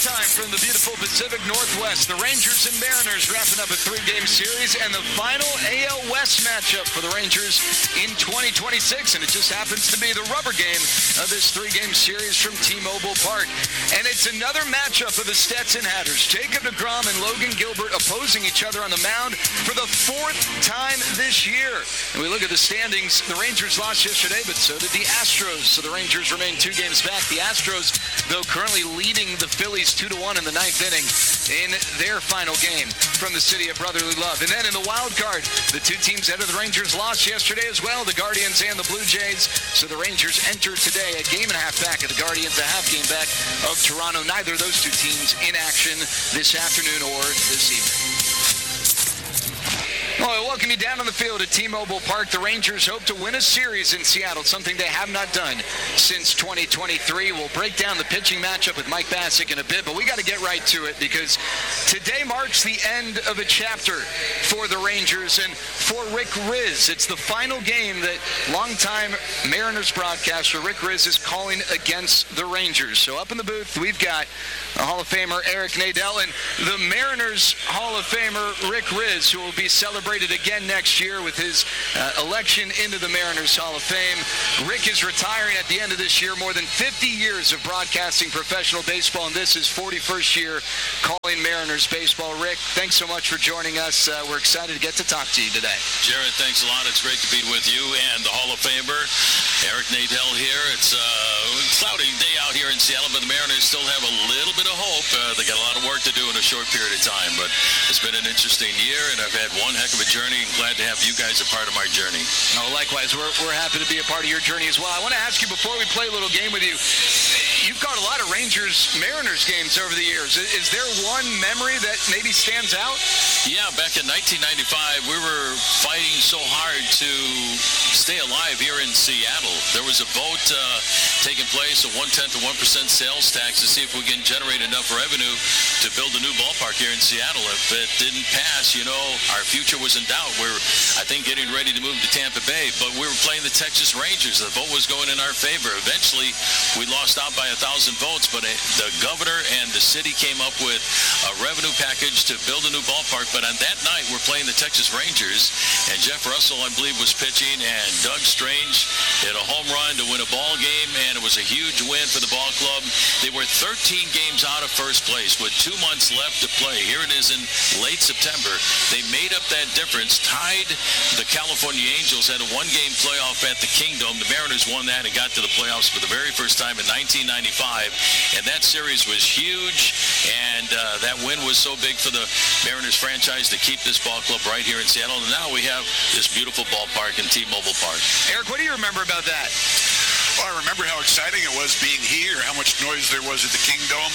time from the beautiful Pacific Northwest. The Rangers and Mariners wrapping up a 3-game series and the final AL West matchup for the Rangers in 2026. And it just happens to be the rubber game of this 3-game series from T-Mobile Park. And it's another matchup of the Stetson Hatters. Jacob deGrom and Logan Gilbert opposing each other on the mound for the 4th time this year. And we look at the standings. The Rangers lost yesterday, but so did the Astros. So the Rangers remain 2 games back. The Astros, though, currently leading the Phillies 2-1 in the 9th inning in their final game from the city of brotherly love. And then in the wild card, the 2 teams ahead of the Rangers lost yesterday as well, the Guardians and the Blue Jays. So the Rangers enter today a game and a half back of the Guardians, a half game back of Toronto. Neither of those 2 teams in action this afternoon or this evening. Well, I welcome you down on the field at T-Mobile Park. The Rangers hope to win a series in Seattle, something they have not done since 2023. We'll break down the pitching matchup with Mike Bacsik in a bit, but we got to get right to it because today marks the end of a chapter for the Rangers and for Rick Rizzs. It's the final game that longtime Mariners broadcaster Rick Rizzs is calling against the Rangers. So up in the booth, we've got Hall of Famer Eric Nadel and the Mariners Hall of Famer Rick Rizzs, who will be celebrated again next year with his election into the Mariners Hall of Fame. Rick is retiring at the end of this year. More than 50 years of broadcasting professional baseball, and this is 41st year calling Mariners baseball. Rick, thanks so much for joining us. We're excited to get to talk to you today. Jared, thanks a lot. It's great to be with you and the Hall of Famer, Eric Nadel here. It's a cloudy day out here in Seattle, but the Mariners still have a little bit of hope. They got a lot of work to do in a short period of time, but it's been an interesting year, and I've had one heck of a journey, and glad to have you guys a part of my journey. Oh, likewise, we're happy to be a part of your journey as well. I want to ask you, before we play a little game with you, you've got a lot of Rangers-Mariners games over the years. Is there one memory that maybe stands out? Yeah, back in 1995, we were fighting so hard to stay alive here in Seattle. There was a vote taking place, a 1/10 of 1% sales tax, to see if we can generate enough revenue to build a new ballpark here in Seattle. If it didn't pass, our future was in doubt. We're, I think, getting ready to move to Tampa Bay, but we were playing the Texas Rangers. The vote was going in our favor. Eventually, we lost out by 1,000 votes, but the governor and the city came up with a revenue package to build a new ballpark. But on that night, we're playing the Texas Rangers, and Jeff Russell, I believe, was pitching, and Doug Strange hit a home run to win a ball game, and it was a huge win for the ball club. They were 13 games out of first place with 2 months left to play. Here it is in late September. They made up that difference, tied the California Angels at a 1-game playoff at the Kingdom. The Mariners won that and got to the playoffs for the very first time in 1995, and that series was huge, and that win was so big for the Mariners franchise to keep this ball club right here in Seattle, and now we have this beautiful ballpark in T-Mobile Park. Eric, what do you remember about that? Well, I remember how exciting it was being here, how much noise there was at the Kingdome.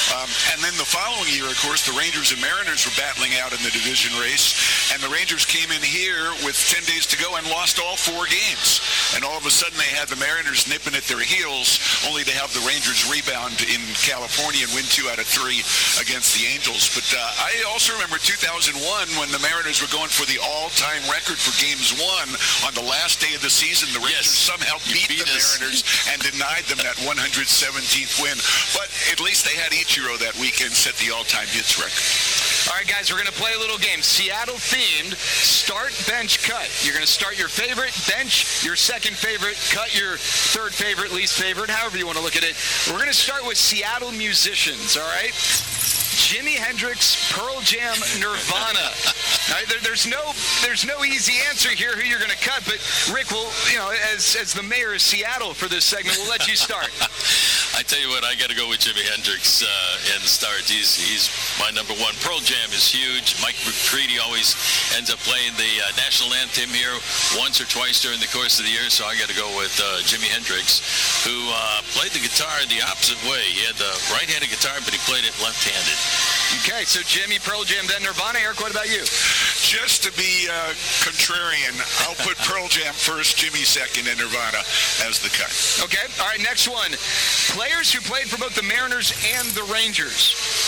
And then the following year, of course, the Rangers and Mariners were battling out in the division race, and the Rangers came in here with 10 days to go and lost all 4 games. And all of a sudden, they had the Mariners nipping at their heels, only to have the Rangers rebound in California and win 2 out of 3 against the Angels. But I also remember 2001 when the Mariners were going for the all-time record for games won on the last day of the season. The Rangers somehow beat the Mariners and denied them that 117th win. But at least they had Ichiro that weekend, set the all-time hits record. All right, guys, we're going to play a little game. Seattle-themed start, bench, cut. You're going to start your favorite, bench your second favorite, cut your third favorite, least favorite, however you want to look at it. We're going to start with Seattle musicians, all right? Jimi Hendrix, Pearl Jam, Nirvana. Right, there's no easy answer here who you're going to cut, but Rick will, as the mayor of Seattle for this segment, we'll let you start. I tell you what, I got to go with Jimi Hendrix and start. He's my number one. Pearl Jam is huge. Mike McCready always ends up playing the national anthem here once or twice during the course of the year, so I got to go with Jimi Hendrix, who played the guitar the opposite way. He had the right-handed guitar, but he played it left-handed. Okay, so Jimmy, Pearl Jam, then Nirvana. Eric, what about you? Just to be contrarian, I'll put Pearl Jam first, Jimmy second, and Nirvana as the cut. Okay, all right, next one. Players who played for both the Mariners and the Rangers.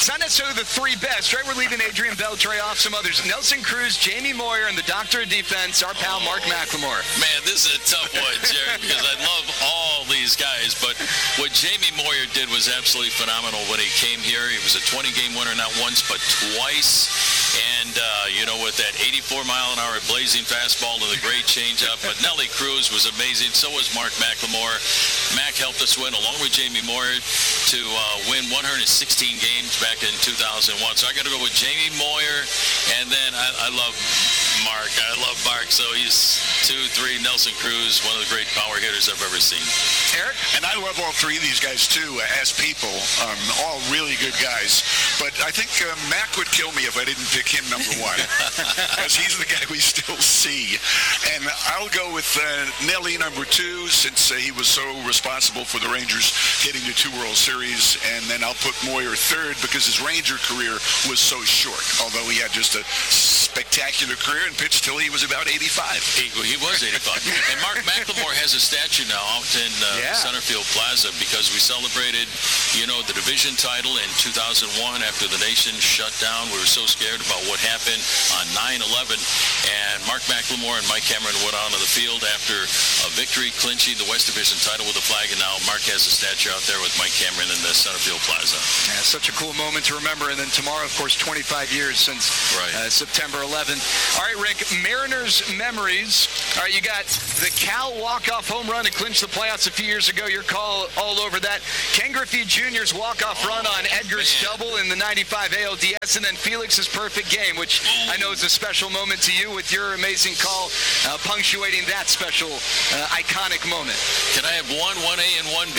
It's not necessarily the three best, right? We're leaving Adrian Beltre off, some others. Nelson Cruz, Jamie Moyer, and the doctor of defense, our pal Mark McLemore. Man, this is a tough one, Jared, because I love all these guys. But what Jamie Moyer did was absolutely phenomenal when he came here. He was a 20-game winner not once but twice. And, with that 84-mile-an-hour blazing fastball and the great changeup. But Nelly Cruz was amazing. So was Mark McLemore. Mac helped us win, along with Jamie Moyer, to win 116 games back in 2001. So I got to go with Jamie Moyer. And then I love Mark. I love Mark. So he's 2-3. Nelson Cruz, one of the great power hitters I've ever seen. Eric? And I love all three of these guys, too, as people. All really good guys. But I think Mac would kill me if I didn't pick him number one, because he's the guy we still see. And I'll go with Nelly number two, since he was so responsible for the Rangers getting to 2 World Series. And then I'll put Moyer third, because his Ranger career was so short, although he had just a spectacular career and pitched till he was about 85. He was 85. And Mark McLemore has a statue now out in Centerfield Plaza, because we celebrated, the division title in 2001 after the nation shut down. We were so scared about what happened on 9/11. And Mark McLemore and Mike Cameron went out on the field after a victory, clinching the West Division title with a flag. And now Mark has a statue out there with Mike Cameron in the Centerfield Plaza. Yeah, such a cool moment to remember. And then tomorrow, of course, 25 years since September 11th. All right, Rick, Mariners memories. All right, you got the Cal walk-off home run to clinch the playoffs a few years ago. Your call all over that. Ken Griffey Jr.'s walk-off run on Edgar's double in the 95 ALDS, and then Felix's perfect game, which I know is a special moment to you with your amazing call, punctuating that special, iconic moment. Can I have 1A, and 1B?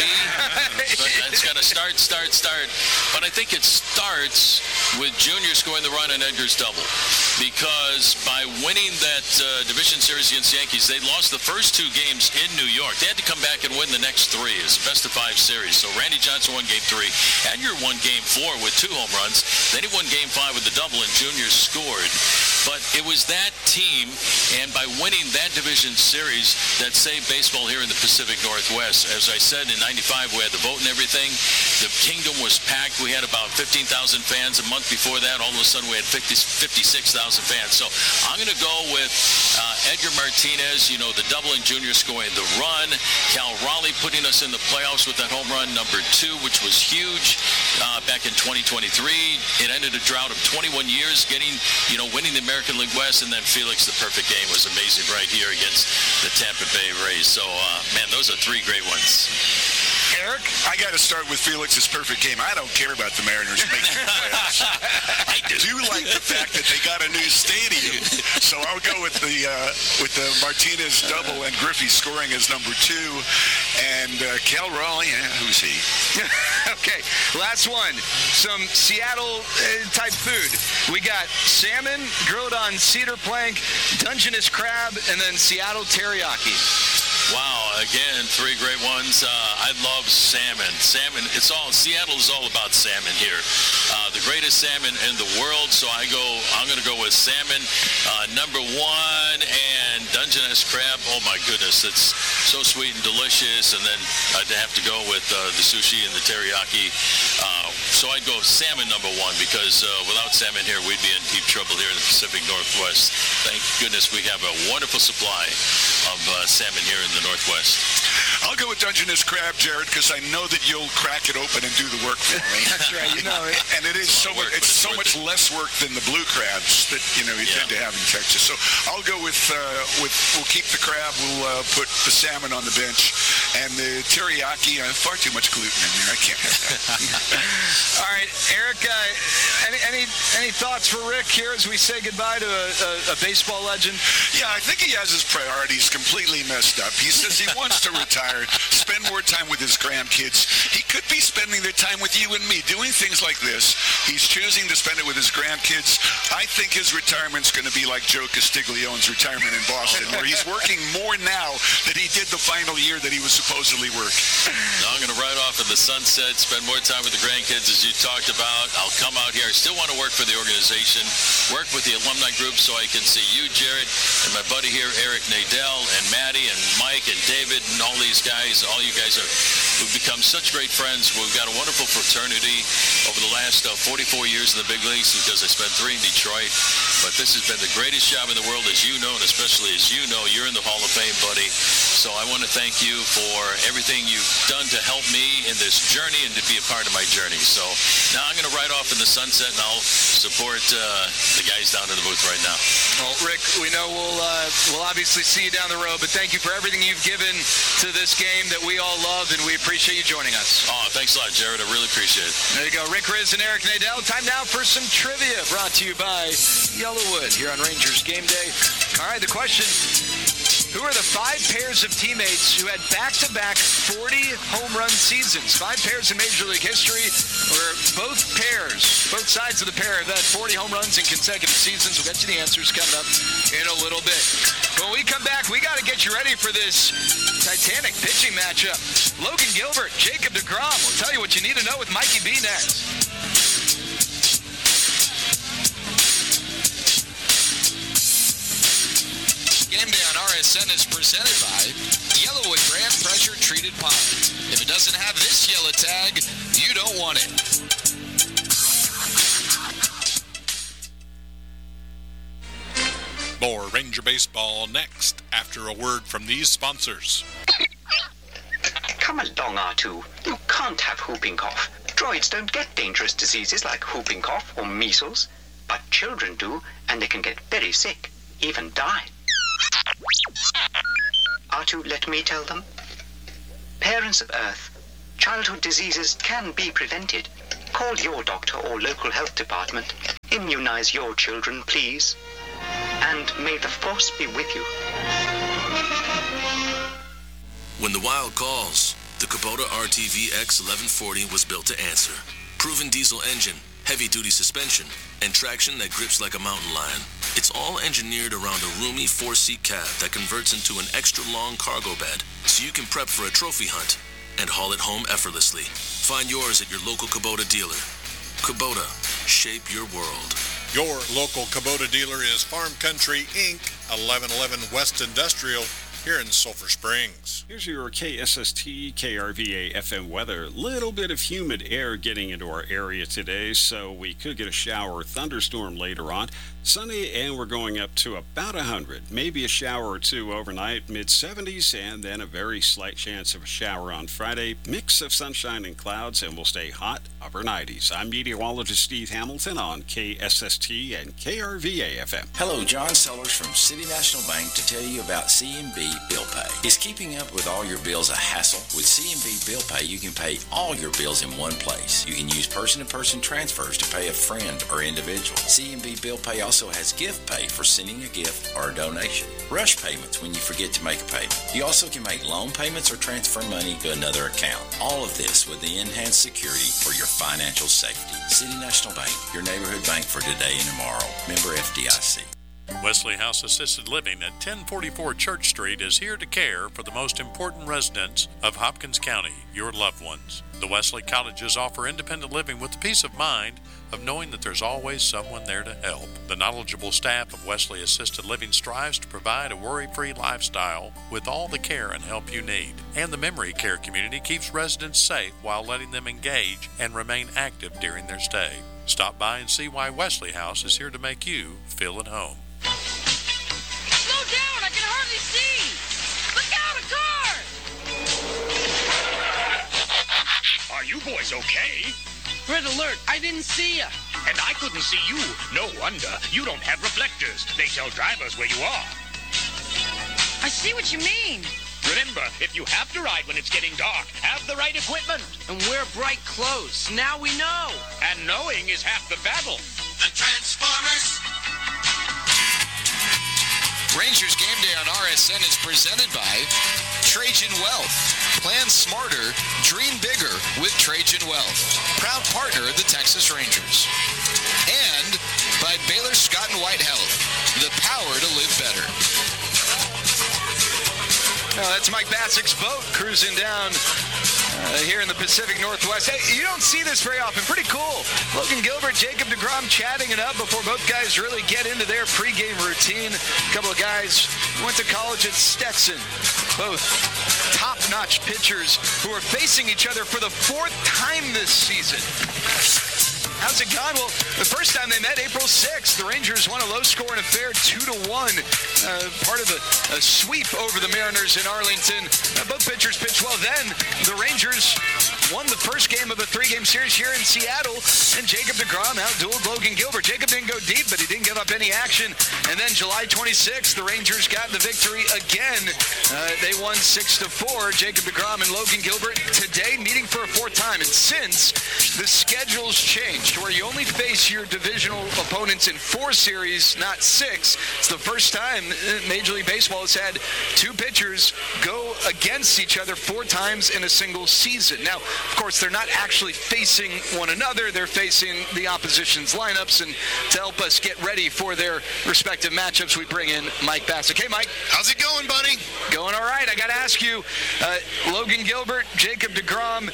It's got to start. But I think it starts with Junior scoring the run on Edgar's double, because by winning that division series against the Yankees, they lost the first 2 games in New York. They had to come back and win the next 3. It's a best-of-5 series. So Randy Johnson won Game 3. Edgar won Game 4 with 2 home runs. Then he won Game 5 with the double, and Junior scored. But it was that team, and by winning that division series, that saved baseball here in the Pacific Northwest. As I said, in 95, we had the vote and everything. The Kingdom was packed. We had about 15,000 fans. A month before that, all of a sudden, we had 56,000 fans. So I'm going to go with Edgar Martinez, the double, and Junior scoring the run. Cal Raleigh putting us in the playoffs with that home run number 2, which was huge back in 2023. It ended a drought of 21 years, winning the American League West, and then Felix, the perfect game, was amazing right here against the Tampa Bay Rays. So, those are 3 great ones. Eric? I got to start with Felix's perfect game. I don't care about the Mariners making the playoffs. I do like the fact that they got a new stadium. So I'll go with the Martinez double and Griffey scoring as number 2. And Cal Raleigh, who's he? Okay, last one. Some Seattle-type food. We got salmon grilled on cedar plank, Dungeness crab, and then Seattle teriyaki. Wow, again, 3 great ones. I love salmon. Seattle is all about salmon here. The greatest salmon in the world, so I'm going to go with salmon. Number 1, and Dungeness crab. Oh my goodness, it's so sweet and delicious. And then I'd have to go with the sushi and the teriyaki. So I'd go salmon number 1, because without salmon here, we'd be in deep trouble here in the Pacific Northwest. Thank goodness we have a wonderful supply of salmon here in the Northwest. I'll go with Dungeness crab, Jared, because I know that you'll crack it open and do the work for me. That's right, you know it. And it is so much less work than the blue crabs that you tend to have in Texas. So I'll go with we'll keep the crab, we'll put the salmon on the bench, and the teriyaki. Far too much gluten in there. I can't have that. All right, Eric. Any thoughts for Rick here as we say goodbye to a baseball legend? Yeah, I think he has his priorities completely messed up. He says he wants to retire, spend more time with his grandkids. He could be spending their time with you and me doing things like this. He's choosing to spend it with his grandkids. I think his retirement's going to be like Joe Castiglione's retirement in Boston, where he's working more now than he did the final year that he was supposedly working. Now I'm going to ride off in the sunset, spend more time with the grandkids, as you talked about. I'll come out here. I still want to work for the organization, work with the alumni group, so I can see you, Jared, and my buddy here, Eric Nadel, and Maddie, and Mike, and David, and all these guys. All you guys are We've become such great friends. We've got a wonderful fraternity over the last 44 years in the big leagues because I spent 3 in Detroit. But this has been the greatest job in the world, as you know, and especially as you know. You're in the Hall of Fame, buddy. So I want to thank you for everything you've done to help me in this journey and to be a part of my journey. So now I'm going to ride off in the sunset, and I'll support the guys down in the booth right now. Well, Rick, we know we'll obviously see you down the road, but thank you for everything you've given to this game that we all love, and we appreciate you joining us. Oh, thanks a lot, Jared. I really appreciate it. There you go. Rick Rizzs and Eric Nadel. Time now for some trivia brought to you by Yellowwood here on Rangers Game Day. All right, the question: who are the 5 pairs of teammates who had back-to-back 40 home run seasons? 5 pairs in Major League history where both sides of the pair have had 40 home runs in consecutive seasons. We'll get you the answers coming up in a little bit. When we come back, we got to get you ready for this Titanic pitching matchup. Logan Gilbert, Jacob deGrom. We'll tell you what you need to know with Mikey B next. Game Day on RSN is presented by Yellowwood brand pressure treated pond. If it doesn't have this yellow tag, you don't want it. More Ranger Baseball next after a word from these sponsors. Come along, R2. You can't have whooping cough. Droids don't get dangerous diseases like whooping cough or measles, but children do, and they can get very sick, even die. R2, let me tell them. Parents of Earth, childhood diseases can be prevented. Call your doctor or local health department. Immunize your children, please. And may the Force be with you. When the wild calls, the Kubota RTV X1140 was built to answer. Proven diesel engine, heavy-duty suspension, and traction that grips like a mountain lion. It's all engineered around a roomy 4-seat cab that converts into an extra-long cargo bed, so you can prep for a trophy hunt and haul it home effortlessly. Find yours at your local Kubota dealer. Kubota, shape your world. Your local Kubota dealer is Farm Country, Inc., 1111 West Industrial, here in Sulphur Springs. Here's your KSST, KRVA FM weather. Little bit of humid air getting into our area today, so we could get a shower or thunderstorm later on. Sunny, and we're going up to about 100. Maybe a shower or two overnight, mid-70s, and then a very slight chance of a shower on Friday. Mix of sunshine and clouds, and we'll stay hot, upper 90s. I'm meteorologist Steve Hamilton on KSST and KRVA FM. Hello, John Sellers from City National Bank to tell you about CMB Bill Pay. Is keeping up with all your bills a hassle? With CMB Bill Pay, you can pay all your bills in one place. You can use person-to-person transfers to pay a friend or individual. CMB Bill Pay also has gift pay for sending a gift or a donation. Rush payments when you forget to make a payment. You also can make loan payments or transfer money to another account. All of this with the enhanced security for your financial safety. City National Bank, your neighborhood bank for today and tomorrow. Member FDIC. Wesley House Assisted Living at 1044 Church Street is here to care for the most important residents of Hopkins County, your loved ones. The Wesley Cottages offer independent living with the peace of mind of knowing that there's always someone there to help. The knowledgeable staff of Wesley Assisted Living strives to provide a worry-free lifestyle with all the care and help you need. And the memory care community keeps residents safe while letting them engage and remain active during their stay. Stop by and see why Wesley House is here to make you feel at home. Slow down, I can hardly see. Look out, a car! Are you boys okay? Red alert, I didn't see ya. And I couldn't see you. No wonder. You don't have reflectors. They tell drivers where you are. I see what you mean. Remember, if you have to ride when it's getting dark, have the right equipment. And wear bright clothes. Now we know. And knowing is half the battle. The Transformers. Rangers Game Day on RSN is presented by Trajan Wealth. Plan smarter, dream bigger with Trajan Wealth. Proud partner of the Texas Rangers. And by Baylor Scott & White Health. The power to live better. Oh, that's Mike Bassick's boat cruising down here in the Pacific Northwest. Hey, you don't see this very often. Pretty cool. Logan Gilbert, Jacob deGrom chatting it up before both guys really get into their pregame routine. A couple of guys went to college at Stetson. Both top-notch pitchers who are facing each other for the fourth time this season. How's it gone? Well, the first time they met, April 6th, the Rangers won a low-scoring affair 2-1, part of a sweep over the Mariners in Arlington. Both pitchers pitched well then. The Rangers won the first game of a three-game series here in Seattle, and Jacob deGrom out-dueled Logan Gilbert. Jacob didn't go deep, but he didn't give up any action. And then July 26th, the Rangers got the victory again. They won 6-4. Jacob deGrom and Logan Gilbert today meeting for a fourth time. And since the schedule's changed, where you only face your divisional opponents in 4 series, not 6. It's the first time Major League Baseball has had 2 pitchers go against each other 4 times in a single season. Now, of course, they're not actually facing one another. They're facing the opposition's lineups. And to help us get ready for their respective matchups, we bring in Mike Bacsik. Hey, Mike. How's it going, buddy? Going all right. I got to ask you, Logan Gilbert, Jacob deGrom,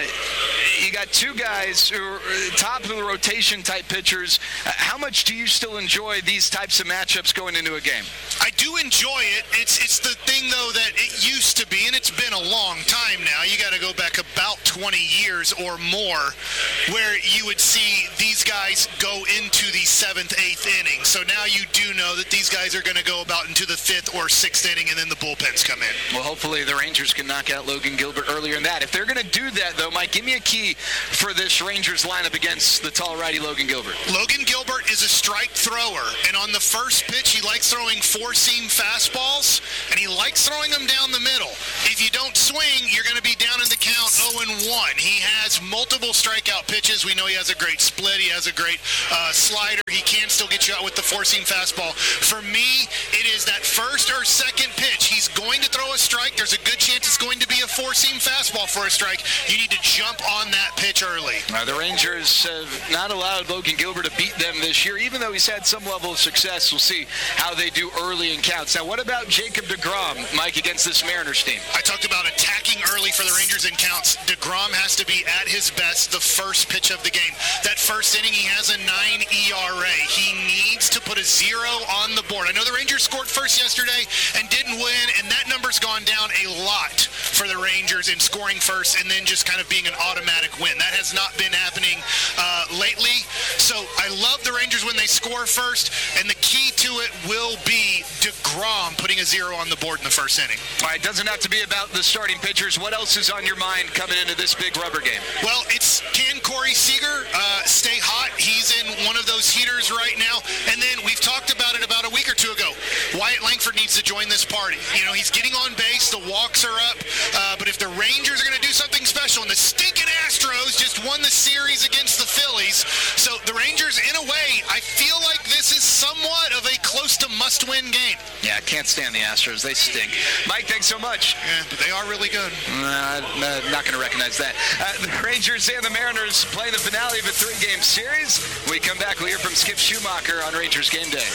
you got 2 guys who are top of the rotation type pitchers. How much do you still enjoy these types of matchups going into a game? I do enjoy it. It's the thing, though, that it used to be, and it's been a long time now. You got to go back about 20 years or more where you would see these guys go into the 7th, 8th inning. So now you do know that these guys are going to go about into the 5th or 6th inning, and then the bullpens come in. Well, hopefully the Rangers can knock out Logan Gilbert earlier than that. If they're going to do that, though, Mike, give me a key for this Rangers lineup against the tall righty Logan Gilbert. Logan Gilbert is a strike thrower, and on the first pitch, he likes throwing 4-seam fastballs, and he likes throwing them down the middle. If you don't swing, you're going to be down in the count 0-1. He has multiple strikeout pitches. We know he has a great split. He has a great slider. He can still get you out with the 4-seam fastball. For me, it is that first or second pitch. He's going to throw a strike. There's a good chance it's going to be a 4-seam fastball for a strike. You need to jump on that pitch early. The Rangers have not allowed Logan Gilbert to beat them this year, even though he's had some level of success. We'll see how they do early in counts. Now, what about Jacob deGrom, Mike, against this Mariners team? I talked about attacking early for the Rangers in counts. deGrom has to be at his best the first pitch of the game. That first inning, he has a 9 ERA. He needs to put a 0 on the board. I know the Rangers scored first yesterday and didn't win, and that number's gone down a lot for the Rangers in scoring first and then just kind of being an automatic win. That has not been happening lately. So I love the Rangers when they score first, and the key to it will be deGrom putting a 0 on the board in the first inning. All right, doesn't have to be about the starting pitchers. What else is on your mind coming into this big rubber game? Well, it's can Corey Seager stay hot? He's in one of those heaters right now. And then we've talked about it about a week or two ago. Wyatt Langford needs to join this party. You know, he's getting on base. The walks are up. But if the Rangers are going to do something special, and the stinking Astros just won the series against the Phillies, so the Rangers, in a way, I feel like this is somewhat of a close to must-win game. Yeah, I can't stand the Astros. They stink. Mike, thanks so much. Yeah, but they are really good. Not going to recognize that. The Rangers and the Mariners play the finale of a 3-game series. When we come back, we'll hear from Skip Schumacher on Rangers Game Day.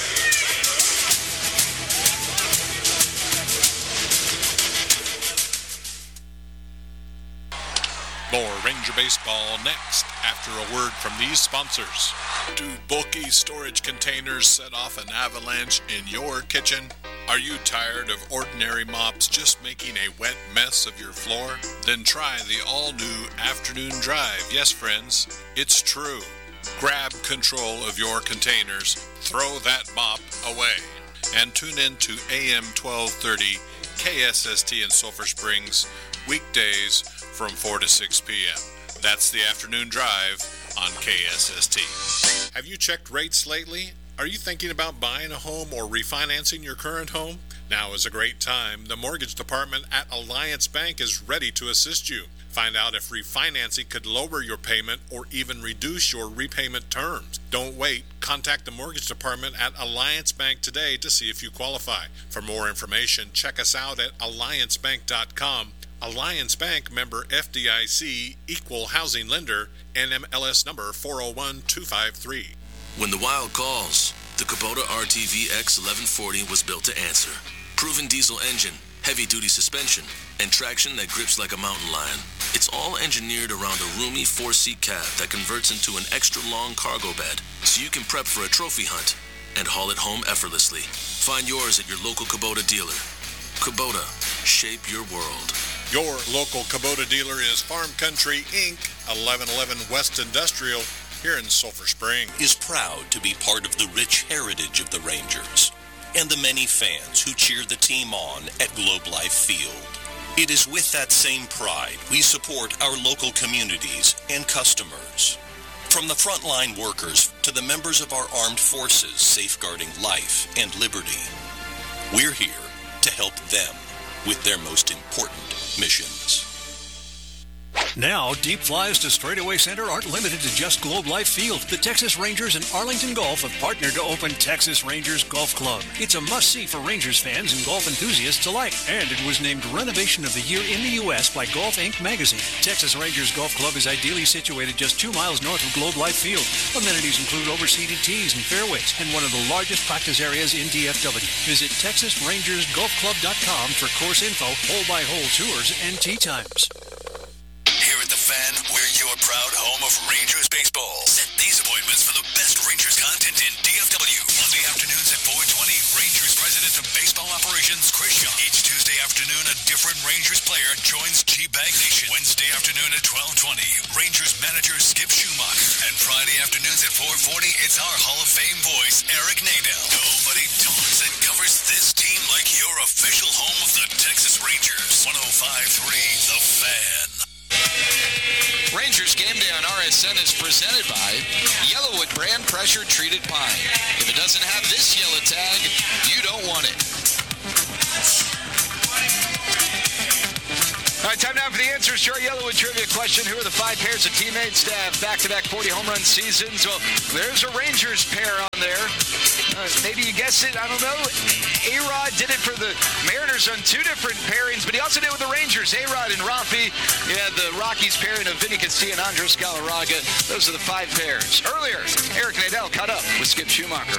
More Ranger Baseball next after a word from these sponsors. Do bulky storage containers set off an avalanche in your kitchen? Are you tired of ordinary mops just making a wet mess of your floor? Then try the all-new Afternoon Drive. Yes, friends, it's true. Grab control of your containers, throw that mop away, and tune in to AM 1230 KSST in Sulphur Springs, weekdays from 4 to 6 p.m. That's the Afternoon Drive on KSST. Have you checked rates lately? Are you thinking about buying a home or refinancing your current home? Now is a great time. The mortgage department at Alliance Bank is ready to assist you. Find out if refinancing could lower your payment or even reduce your repayment terms. Don't wait. Contact the mortgage department at Alliance Bank today to see if you qualify. For more information, check us out at alliancebank.com. Alliance Bank, member FDIC, equal housing lender, NMLS number 401253. When the Wild calls, the Kubota RTV X1140 was built to answer. Proven diesel engine, heavy-duty suspension, and traction that grips like a mountain lion. It's all engineered around a roomy 4-seat cab that converts into an extra-long cargo bed, so you can prep for a trophy hunt and haul it home effortlessly. Find yours at your local Kubota dealer. Kubota, shape your world. Your local Kubota dealer is Farm Country Inc., 1111 West Industrial, here in Sulphur Springs. Is proud to be part of the rich heritage of the Rangers and the many fans who cheer the team on at Globe Life Field. It is with that same pride we support our local communities and customers. From the frontline workers to the members of our armed forces safeguarding life and liberty, we're here to help them with their most important missions. Now, deep flies to Straightaway Center aren't limited to just Globe Life Field. The Texas Rangers and Arlington Golf have partnered to open Texas Rangers Golf Club. It's a must-see for Rangers fans and golf enthusiasts alike, and it was named Renovation of the Year in the U.S. by Golf Inc. magazine. Texas Rangers Golf Club is ideally situated just 2 miles north of Globe Life Field. Amenities include overseated tees and fairways, and one of the largest practice areas in DFW. Visit TexasRangersGolfClub.com for course info, hole-by-hole tours, and tee times. Here at The Fan, we're your proud home of Rangers baseball. Set these appointments for the best Rangers content in DFW. Monday afternoons at 4:20, Rangers President of Baseball Operations, Chris Young. Each Tuesday afternoon, a different Rangers player joins G-Bag Nation. Wednesday afternoon at 12:20, Rangers manager Skip Schumacher. And Friday afternoons at 4:40, it's our Hall of Fame voice, Eric Nadel. Nobody talks and covers this team like your official home of the Texas Rangers. 105.3 The Fan. Rangers Game Day on RSN is presented by Yellowwood brand pressure treated pine. If it doesn't have this yellow tag, you don't want it. All right, time now for the answers to our Yellowwood trivia question. Who are the 5 pairs of teammates to have back-to-back 40 home run seasons? Well, there's a Rangers pair on there. Maybe you guessed it. I don't know. A-Rod did it for the Mariners on 2 different pairings, but he also did it with the Rangers. A-Rod and Rafi. You had the Rockies pairing of Vinny Castilla and Andres Galarraga. Those are the 5 pairs. Earlier, Eric Nadel caught up with Skip Schumacher.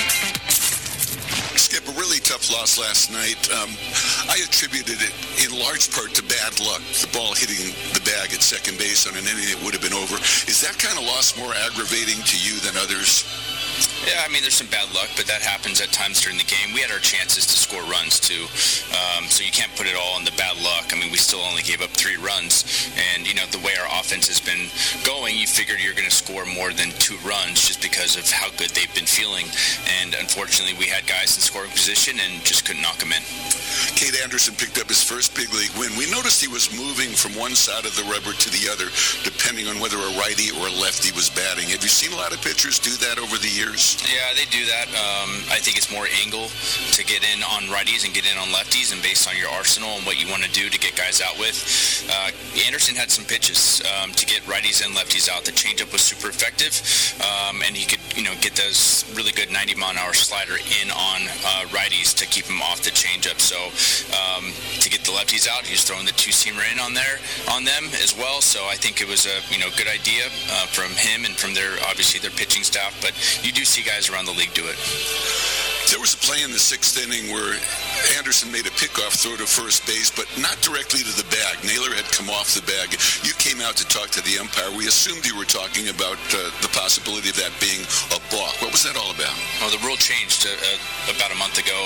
Skip, a really tough loss last night. I attributed it in large part to bad luck. The ball hitting the bag at second base on an inning that would have been over. Is that kind of loss more aggravating to you than others? Yeah, I mean, there's some bad luck, but that happens at times during the game. We had our chances to score runs, too, so you can't put it all on the bad luck. I mean, we still only gave up 3 runs, and, you know, the way our offense has been going, you figured you're going to score more than 2 runs just because of how good they've been feeling, and unfortunately, we had guys in scoring position and just couldn't knock them in. Cade Anderson picked up his first big league win. We noticed he was moving from one side of the rubber to the other, depending on whether a righty or a lefty was batting. Have you seen a lot of pitchers do that over the years? Yeah, they do that. I think it's more angle to get in on righties and get in on lefties, and based on your arsenal and what you want to do to get guys out with. Anderson had some pitches to get righties and lefties out. The changeup was super effective, and he could, you know, get those really good 90-mile-an-hour slider in on righties to keep him off the changeup. So to get the lefties out, he was throwing the 2-seamer in on them as well. So I think it was a good idea from him and from their pitching staff. But you do see guys around the league do it. There was a play in the 6th inning where Anderson made a pickoff throw to first base, but not directly to the bag. Naylor had come off the bag. You came out to talk to the umpire. We assumed you were talking about the possibility of that being a balk. What was that all about? Well, the rule changed about a month ago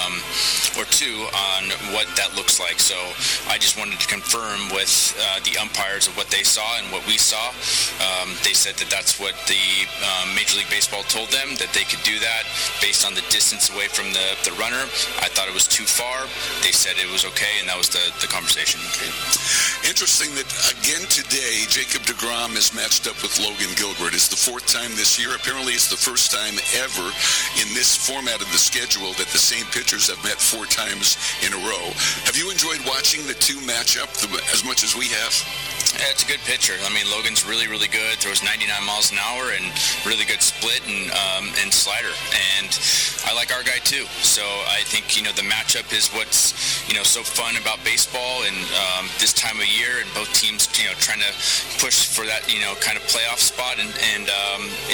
or 2 on what that looks like. So I just wanted to confirm with the umpires of what they saw and what we saw. They said that that's what the Major League Baseball told them, that they could do that based on the distance away from the runner. I thought it was too far. They said it was okay, and that was the conversation. Interesting that, again today, Jacob deGrom is matched up with Logan Gilbert. It's the 4th time this year. Apparently, it's the first time ever in this format of the schedule that the same pitchers have met 4 times in a row. Have you enjoyed watching the 2 match up as much as we have? Yeah, it's a good pitcher. I mean, Logan's really, really good. Throws 99 miles an hour and really good split and slider. And I like our guy too. So I think the matchup is what's so fun about baseball and this time of year, and both teams trying to push for that kind of playoff spot. And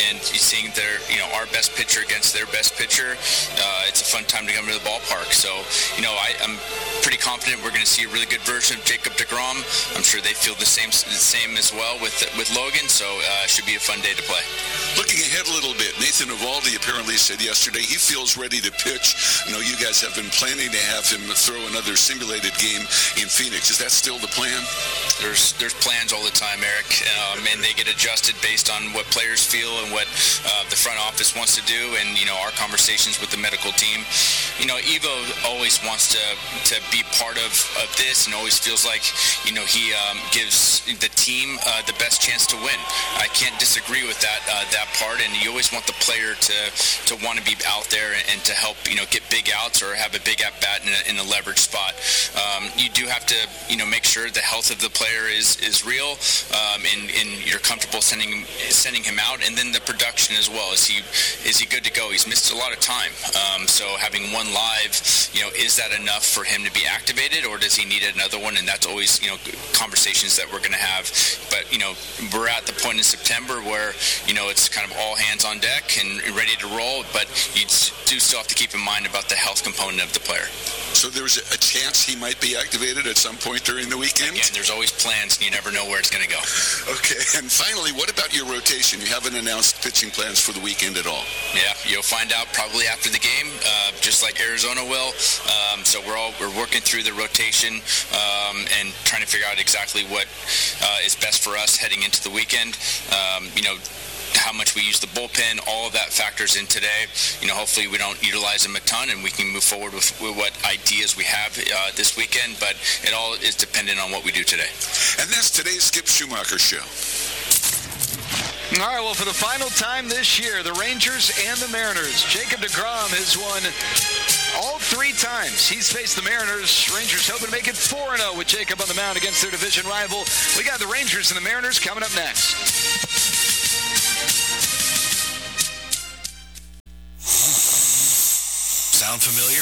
seeing our best pitcher against their best pitcher, it's a fun time to come to the ballpark. So, I'm pretty confident we're going to see a really good version of Jacob deGrom. I'm sure they feel the same as well with Logan. So it should be a fun day to play. Looking ahead a little bit, Nathan Eovaldi apparently said yesterday he feels ready to pitch. I know you guys have been planning to have him throw another simulated game in Phoenix. Is that still the plan? There's plans all the time, Eric, and they get adjusted based on what players feel and what the front office wants to do, and our conversations with the medical team. Evo always wants to be part of this, and always feels like he gives the team the best chance to win. I can't disagree with that part, and you always want the player to want to be out there and to help get big outs or have a big at bat in a leverage spot. You do have to make sure the health of the player is real, and you're comfortable sending him out, and then the production as well. Is he good to go? He's missed a lot of time, so having one live, is that enough for him to be activated, or does he need another one? And that's always conversations that we're going to have. But we're at the point in September where it's kind of all hands on deck and ready to roll, but you do still have to keep in mind about the health component of the player. So there's a chance he might be activated at some point during the weekend? Yeah, there's always plans, and you never know where it's going to go. Okay, and finally, what about your rotation? You haven't announced pitching plans for the weekend at all. Yeah, you'll find out probably after the game, just like Arizona will. So we're working through the rotation and trying to figure out exactly what is best for us heading into the weekend. How much we use the bullpen, all of that factors in today. Hopefully we don't utilize them a ton, and we can move forward with what ideas we have this weekend, but it all is dependent on what we do today. And that's today's Skip Schumacher Show. All right, well, for the final time this year, the Rangers and the Mariners. Jacob deGrom has won all 3 times he's faced the Mariners. Rangers hoping to make it 4-0 with Jacob on the mound against their division rival. We got the Rangers and the Mariners coming up next. Sound familiar?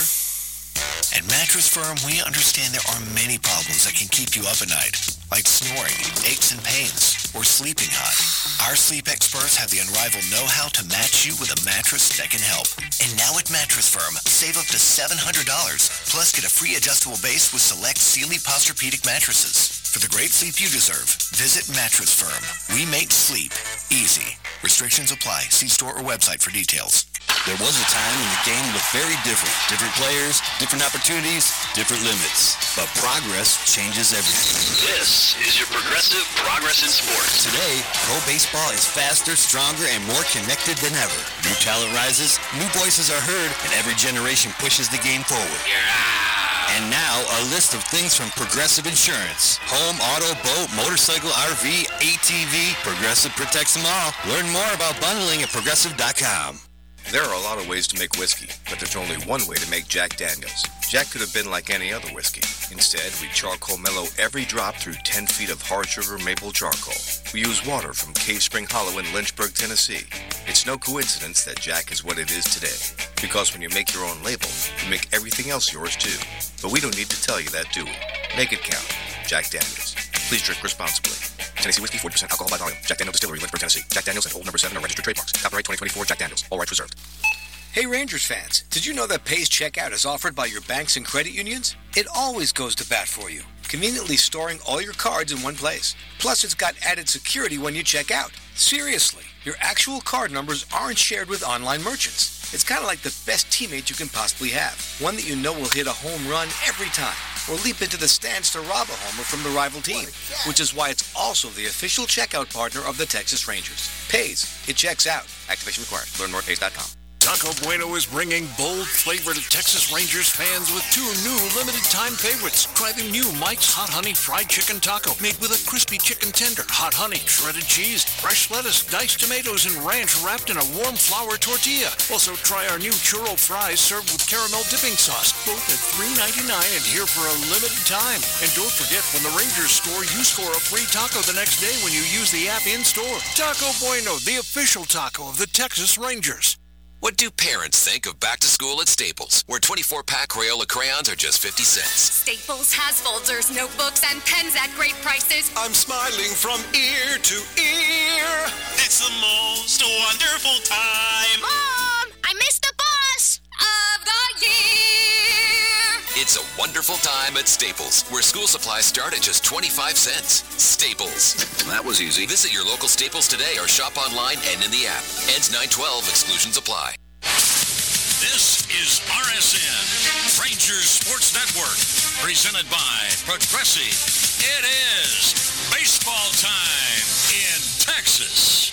At Mattress Firm, we understand there are many problems that can keep you up at night, like snoring, aches and pains, or sleeping hot. Our sleep experts have the unrivaled know-how to match you with a mattress that can help. And now at Mattress Firm, save up to $700, plus get a free adjustable base with select Sealy Posturepedic mattresses. For the great sleep you deserve, visit Mattress Firm. We make sleep easy. Restrictions apply. See store or website for details. There was a time when the game looked very different. Different players, different opportunities, different limits. But progress changes everything. This is your Progressive Progress in Sports. Today, pro baseball is faster, stronger, and more connected than ever. New talent rises, new voices are heard, and every generation pushes the game forward. And now, a list of things from Progressive Insurance. Home, auto, boat, motorcycle, RV, ATV. Progressive protects them all. Learn more about bundling at Progressive.com. There are a lot of ways to make whiskey, but there's only one way to make Jack Daniels. Jack could have been like any other whiskey. Instead, we charcoal mellow every drop through 10 feet of hard sugar maple charcoal. We use water from Cave Spring Hollow in Lynchburg, Tennessee. It's no coincidence that Jack is what it is today. Because when you make your own label, you make everything else yours too. But we don't need to tell you that, do we? Make it count. Jack Daniels. Please drink responsibly. Tennessee Whiskey, 40% alcohol by volume. Jack Daniels Distillery, Lynchburg, Tennessee. Jack Daniels and Old Number 7 are registered trademarks. Copyright 2024 Jack Daniels. All rights reserved. Hey Rangers fans, did you know that Pays Checkout is offered by your banks and credit unions? It always goes to bat for you, conveniently storing all your cards in one place. Plus, it's got added security when you check out. Seriously, your actual card numbers aren't shared with online merchants. It's kind of like the best teammate you can possibly have. One that you know will hit a home run every time, or leap into the stands to rob a homer from the rival team, which is why it's also the official checkout partner of the Texas Rangers. Pays. It checks out. Activation required. Learn more at Pays.com. Taco Bueno is bringing bold flavor to Texas Rangers fans with 2 new limited-time favorites. Try the new Mike's Hot Honey Fried Chicken Taco, made with a crispy chicken tender, hot honey, shredded cheese, fresh lettuce, diced tomatoes, and ranch wrapped in a warm flour tortilla. Also, try our new churro fries served with caramel dipping sauce, both at $3.99 and here for a limited time. And don't forget, when the Rangers score, you score a free taco the next day when you use the app in-store. Taco Bueno, the official taco of the Texas Rangers. What do parents think of back to school at Staples, where 24-pack Crayola crayons are just 50 cents? Staples has folders, notebooks, and pens at great prices. I'm smiling from ear to ear. It's the most wonderful time. Mom, I missed the bus of the year. It's a wonderful time at Staples, where school supplies start at just 25 cents. Staples. That was easy. Visit your local Staples today or shop online and in the app. Ends 9/12. Exclusions apply. This is RSN, Rangers Sports Network, presented by Progressive. It is baseball time in Texas.